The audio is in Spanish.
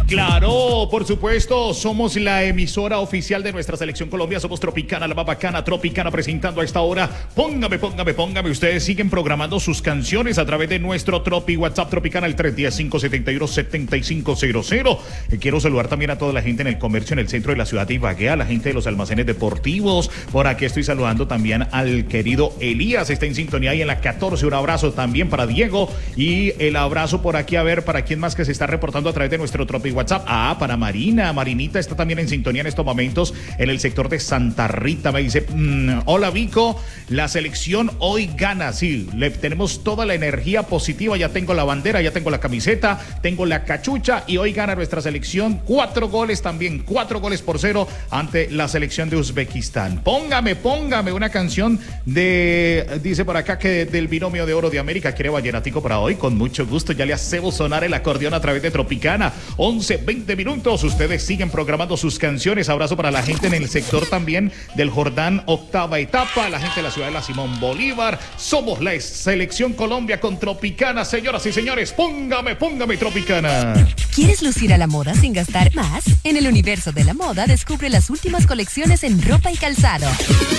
Claro, por supuesto, somos la emisora oficial de nuestra selección Colombia, somos Tropicana, la más bacana, Tropicana presentando a esta hora. Póngame, ustedes siguen programando sus canciones a través de nuestro Tropi WhatsApp Tropicana, el 310-571-7500. Quiero saludar también a toda la gente en el comercio en el centro de la ciudad de Ibagué, a la gente de los almacenes deportivos. Por aquí estoy saludando también al querido Elías, está en sintonía y en la 14, un abrazo también para Diego y el abrazo por aquí, a ver, para quién más que se está reportando a través de nuestro Tropi WhatsApp. Para Marinita está también en sintonía en estos momentos en el sector de Santa Rita. Me dice, hola Vico, la selección hoy gana. Sí, tenemos toda la energía positiva. Ya tengo la bandera, ya tengo la camiseta, tengo la cachucha y hoy gana nuestra selección. 4 goles también, 4-0 ante la selección de Uzbekistán. Póngame una canción dice por acá que del binomio de oro de América. Quiere vallenatico para hoy, con mucho gusto. Ya le hacemos sonar el acordeón a través de Tropicana. 11-20 minutos, ustedes siguen programando sus canciones. Abrazo para la gente en el sector también del Jordán, octava etapa, la gente de la ciudad de la Simón Bolívar. Somos la selección Colombia con Tropicana, señoras y señores. Póngame Tropicana. ¿Quieres lucir a la moda sin gastar más? En el universo de la moda descubre las últimas colecciones en ropa y calzado.